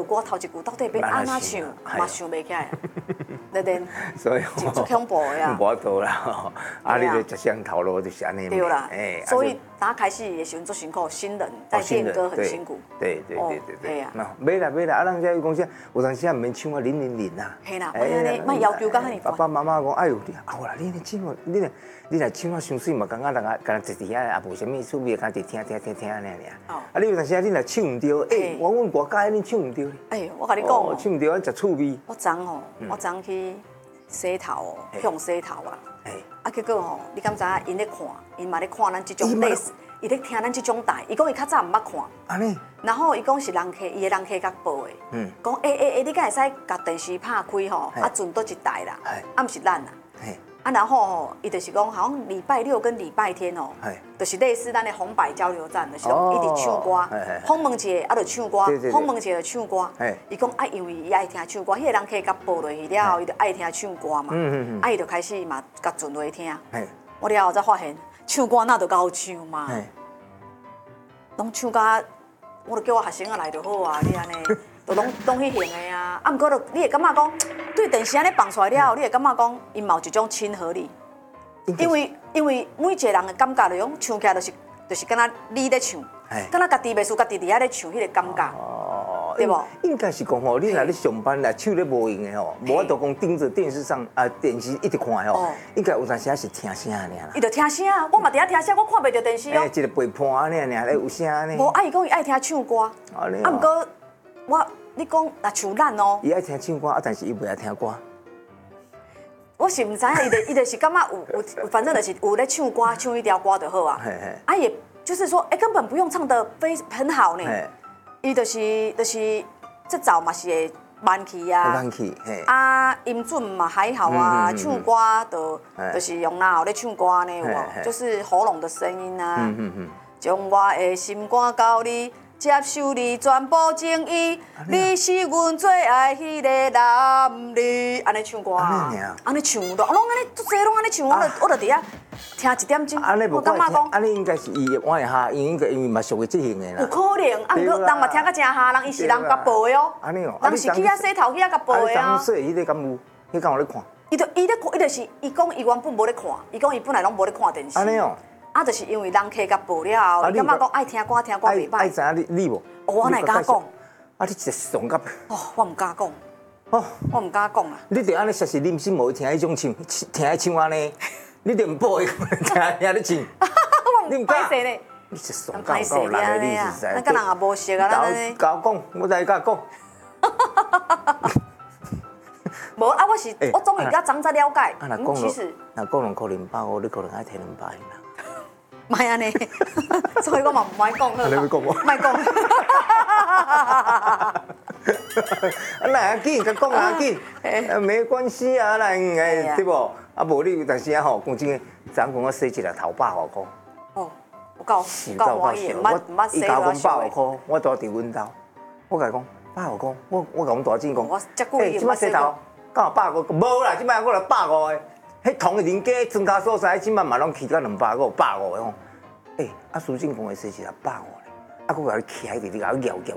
歌头一句到底要安怎唱，嘛想袂起来。对对， 所以真足恐怖的呀。 无多啦，啊，你就食香头路就是安尼。 对啦，所以打开始的时候做辛苦，新人在练歌很辛苦。 对。那没啦，啊，人家有讲啥，有当时也唔免唱啊000啦。 嘿啦，哎呀，莫要求到遐尼爸爸妈妈讲，哎呦，好啦，你唱啊，你若唱啊伤水嘛，感觉人家敢坐伫遐也无啥物趣味，敢伫听安尼尔。啊，你有当时你若唱唔对，阮歌家你唱唔对。 我甲你讲哦， 唱唔对，食趣味。 我昨去洗头向洗头啊。啊，结果吼，你敢知影？因咧看，因嘛咧看咱这种类似，伊咧听咱这种台。伊讲伊较早唔捌看。安尼。然后伊讲是人客，伊的人客甲报的。讲你敢会使甲电视拍开吼，啊转倒一台啦，啊毋是咱啦。啊，然后吼，伊就是讲，好像礼拜六跟礼拜天哦，就是类似咱的红白交流站，就是讲一直唱歌，访问者啊就唱歌，访问者就唱歌。伊讲啊，因为伊爱听唱歌，迄个人客甲报落去了后，伊就爱听唱歌嘛。啊，伊就开始嘛甲转落去听。我了后才发现，唱歌那就够唱嘛，拢唱甲，我就叫我学生来就好啊，你安尼。就拢迄型的啊，啊，毋过你会感觉讲，对电视安尼放出来了后，你会感觉讲，因嘛有一种亲和力，因为每一个人的感觉，就讲唱起来就是敢若你咧唱，敢若家己袂输家己伫遐咧唱，迄个感觉，对无？ 应该是讲吼，你若咧上班啦，手咧无用的吼，无法度讲盯着电视上啊电视一直看吼，应该有阵时是听声尔。 伊就听声，我嘛伫遐听声，我看袂着电视哦。 一个陪伴安尼尔，有声安尼。 无，啊，伊讲伊爱听唱歌，啊，毋过你讲若像咱哦， 伊爱听唱歌，啊，但是伊袂爱听歌。 我是唔知影，伊就是感觉有，反正就是有咧唱歌，唱一条歌就好啊。啊，也就是说，根本不用唱得很好呢。伊就是这早嘛是会慢去啊， 慢去， 啊，音准嘛还好啊，唱歌就是用哪有咧唱歌呢？有无？就是喉咙的声音啊。将我的心肝交你。接受你全部情意，你是阮最爱迄个男儿。安尼唱歌啊，安尼唱都，拢安尼，足侪拢安尼唱，我就伫遐听1点钟。我感觉讲， 安尼应该是伊我的下，因为嘛属于即型的啦。 有可能，啊，毋过人嘛听甲真下，人伊是人甲报的哦。 安尼哦， 人是去遐洗头去遐甲报的啊。 说迄个敢有？迄敢有咧看？ 伊就是伊讲伊原本无咧看，伊讲伊本来拢无咧看电视。 安尼哦。 啊，就是因为人客甲报了后，伊感觉讲愛聽歌袂歹。 愛知影你無？ 我哪会敢講？ 啊，你一上甲。 我唔敢講。我唔敢講啊。 你着安尼，實是忍心無听迄種唱，聽迄唱安尼，你着唔報伊聽你唱。 你唔敢說呢？ 你一上甲有人的你是咱甲人也無熟啊，咱呢。 甲我講，我再甲講。 無啊，我終於甲長才了解。 其實，若講兩箍250，你可能愛摕200啦。 唔安尼，所以我嘛唔愛講好。 你會講無？ 唔愛講。 啊，哪要緊？甲講哪要緊？沒關係啊，咱對無？啊，無你有陣時啊吼，講真個，昨講我洗一個頭150塊。 哦，有夠歡喜，唔捌洗我 150塊，我住佇阮兜，我甲伊講150塊，我甲阮大姐講， 我遮久已經捌洗過。 敢有150塊？無啦，即擺我來150個。迄同个人家增加所在，即摆嘛拢去到250、150个吼。啊，苏进公的洗一个150咧，啊，佮甲你徛喺地甲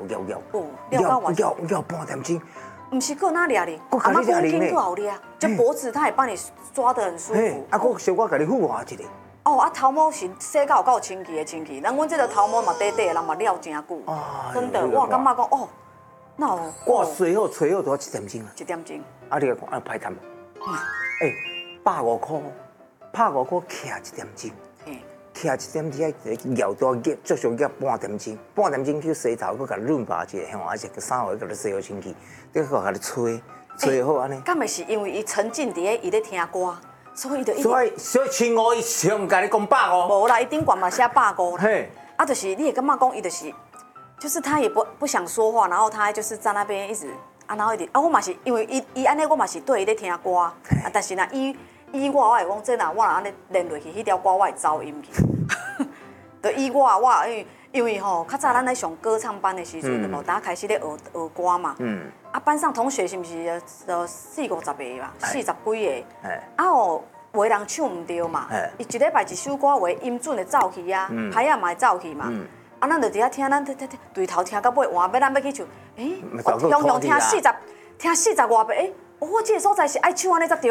摇半点钟。 唔是佮哪掠哩？阿妈讲筋够好掠，就脖子它也帮你抓得很舒服。 啊，佮小可甲你护滑一下。 哦，啊，头毛是洗到有够清气的清气，咱阮这个头毛嘛短短的，人嘛了真久。真的，我感觉讲哦，那有。 我随后都要1点钟啊。 1点钟。 啊，你来看，歹趁无？150块，150块徛1点钟，徛1点钟喺摇到夹，足足夹半点钟，半点钟去洗头，佮甲润滑一下，吼，而且3回甲你洗好清气，再佮你吹好安尼。 敢会是因为伊沉浸伫咧伊咧听歌，所以伊就所以亲我伊上甲你讲150。 无啦，伊顶管嘛写150啦。嘿，啊，就是你会感觉讲伊就是他也不想说话，然后他就是在那边一直。啊，然后一直我嘛是因为伊安尼，我嘛是对伊咧听歌，但是若以我会讲，这若我若安尼练落去，迄条歌我会走音去。就以我因为吼，较早咱咧上歌唱班的时阵，就无大家开始咧学歌嘛。啊，班上同学是毋是就40-50个嘛，40几个。啊哦，有的人唱唔对嘛，伊一礼拜一首歌，有的音准会走去啊，拍仔嘛会走去嘛。 啊，咱就伫遐听，咱对头听到尾，换要咱要去唱，乡乡听40外遍，我这个所在是爱唱安尼才对